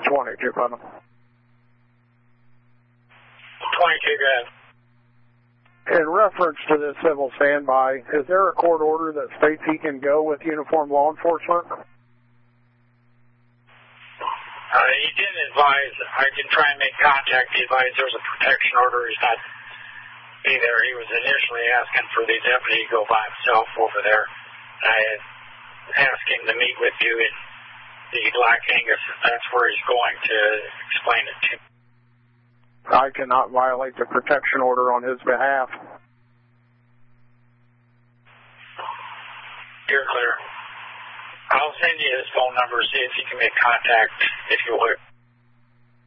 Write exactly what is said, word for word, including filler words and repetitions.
twenty-two, brother. twenty-two, go ahead. In reference to this civil standby, is there a court order that states he can go with uniformed law enforcement? Uh, he didn't advise. I can try and make contact. He advised there's a protection order. He's not be there. He was initially asking for the deputy to go by himself over there. I had asked him to meet with you in the Black Angus. That's where he's going to explain it to me. I cannot violate the protection order on his behalf. You're clear. I'll send you his phone number, see if you can make contact if you would.